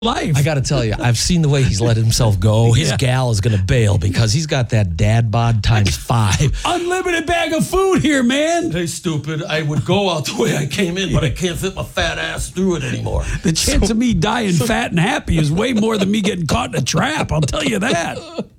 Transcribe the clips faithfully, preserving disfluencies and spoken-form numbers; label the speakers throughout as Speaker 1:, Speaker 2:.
Speaker 1: life.
Speaker 2: I got to tell you, I've seen the way he's let himself go. His
Speaker 1: Yeah.
Speaker 2: gal is going to bail because he's got that dad bod times five.
Speaker 1: Unlimited bag of food here, man.
Speaker 2: Hey, stupid, I would go out the way I came in, but I can't fit my fat ass through it anymore.
Speaker 1: The chance
Speaker 2: So-
Speaker 1: of me dying fat and happy is way more than me getting caught in a trap. I'll tell you that.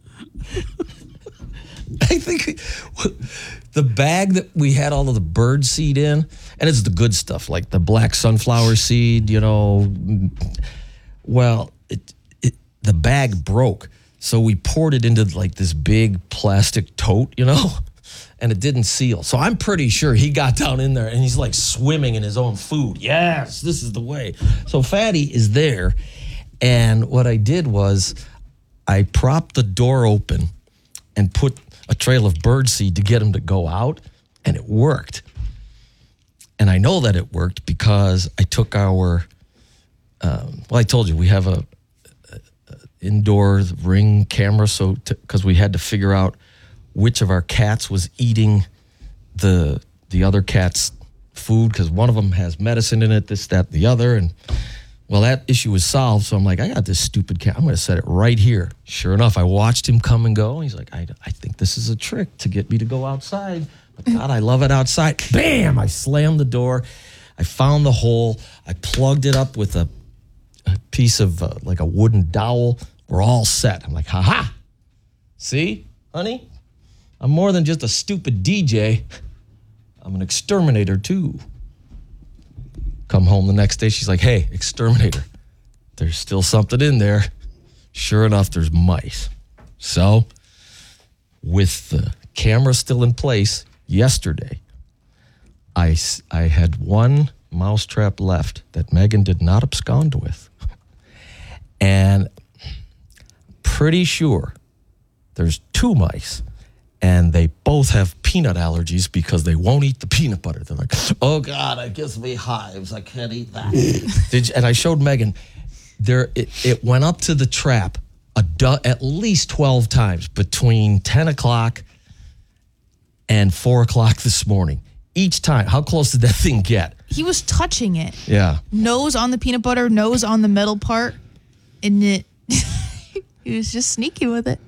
Speaker 2: I think the bag that we had all of the bird seed in, and it's the good stuff, like the black sunflower seed, you know. Well, it, it the bag broke, so we poured it into like this big plastic tote, you know, and it didn't seal. So I'm pretty sure he got down in there and he's like swimming in his own food. Yes, this is the way. So Fatty is there, and what I did was I propped the door open and put a trail of birdseed to get him to go out, and it worked. And I know that it worked because I took our, um, well, I told you we have a, a, a indoor ring camera, so because we had to figure out which of our cats was eating the the other cat's food, because one of them has medicine in it, this, that, the other, and well, that issue was solved, so I'm like, I got this stupid cat. I'm going to set it right here. Sure enough, I watched him come and go. He's like, I, I think this is a trick to get me to go outside. But God, I love it outside. Bam! I slammed the door. I found the hole. I plugged it up with a, a piece of, uh, like a wooden dowel. We're all set. I'm like, ha-ha! See, honey? I'm more than just a stupid D J. I'm an exterminator, too. Come home the next day, she's like, hey, exterminator, there's still something in there. Sure enough, there's mice. So, with the camera still in place, yesterday, I, I had one mousetrap left that Megan did not abscond with. And pretty sure there's two mice, and they both have peanut allergies because they won't eat the peanut butter. They're like, oh, God, it gives me hives. I can't eat that. Did you, and I showed Megan, there it, it went up to the trap a du- at least twelve times between ten o'clock and four o'clock this morning. Each time. How close did that thing get?
Speaker 3: He was touching it.
Speaker 2: Yeah.
Speaker 3: Nose on the peanut butter, nose on the metal part, and it. He was just sneaky with it.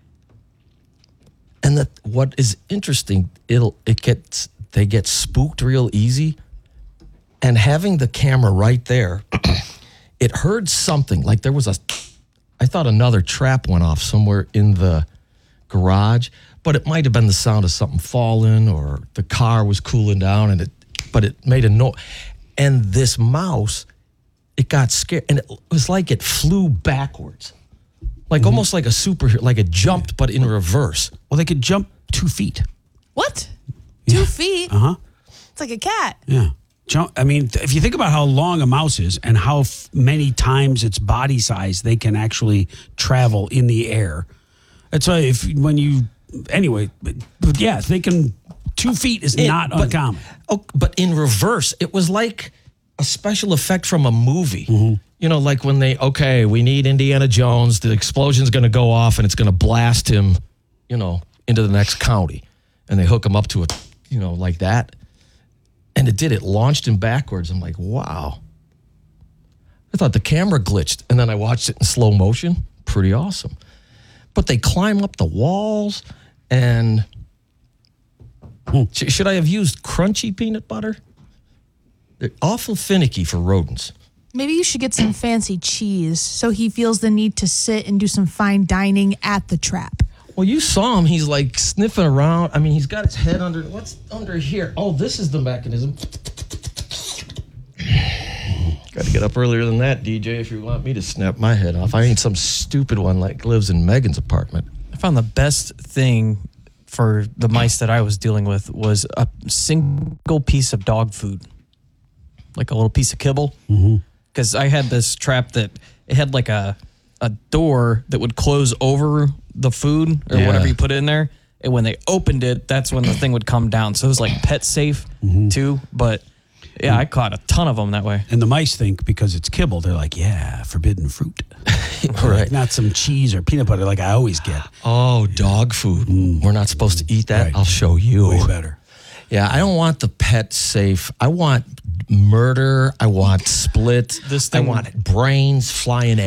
Speaker 2: And that what is interesting, it'll it gets they get spooked real easy. And having the camera right there, it heard something. Like there was a I thought another trap went off somewhere in the garage, but it might have been the sound of something falling or the car was cooling down and it but it made a noise. And this mouse, it got scared and it was like it flew backwards. Like mm-hmm. almost like a superhero, like it jumped, but in reverse.
Speaker 1: Well, they could jump two feet.
Speaker 3: What?
Speaker 1: Yeah.
Speaker 3: Two feet?
Speaker 1: Uh-huh.
Speaker 3: It's like a cat.
Speaker 1: Yeah. Jump. I mean, if you think about how long a mouse is and how f- many times its body size they can actually travel in the air. That's why if when you, anyway, but, but yeah, they can, two feet is
Speaker 2: It-
Speaker 1: not
Speaker 2: but-
Speaker 1: uncommon.
Speaker 2: Oh, but in reverse, it was like a special effect from a movie. Mm-hmm. You know, like when they, okay, we need Indiana Jones, the explosion's going to go off and it's going to blast him, you know, into the next county. And they hook him up to it, you know, like that. And it did. It launched him backwards. I'm like, wow. I thought the camera glitched. And then I watched it in slow motion. Pretty awesome. But they climb up the walls and hmm. sh- should I have used crunchy peanut butter? They're awful finicky for rodents.
Speaker 3: Maybe you should get some fancy cheese so he feels the need to sit and do some fine dining at the trap.
Speaker 2: Well, you saw him. He's like sniffing around. I mean, he's got his head under. What's under here? Oh, this is the mechanism. Got to get up earlier than that, D J, if you want me to snap my head off. I ain't some stupid one like lives in Megan's apartment.
Speaker 4: I found the best thing for the mice that I was dealing with was a single piece of dog food, like a little piece of kibble. Mm-hmm. Because I had this trap that it had like a a door that would close over the food or
Speaker 2: Yeah.
Speaker 4: whatever you put in there. And when they opened it, that's when the thing would come down. So it was like pet safe mm-hmm. too. But yeah, I caught a ton of them that way.
Speaker 1: And the mice think because it's kibble, they're like, yeah, forbidden fruit.
Speaker 2: Right.
Speaker 1: Like, not some cheese or peanut butter like I always get.
Speaker 2: Oh, dog food. Mm. We're not supposed to eat that?
Speaker 1: Right.
Speaker 2: I'll show you.
Speaker 1: Way better.
Speaker 2: Yeah, I don't want the pet safe. I want murder. I want split.
Speaker 4: This
Speaker 2: I
Speaker 4: thing-
Speaker 2: want brains flying